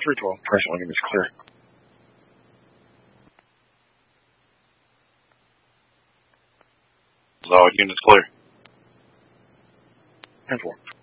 312, press on units clear. 10-4. And 4.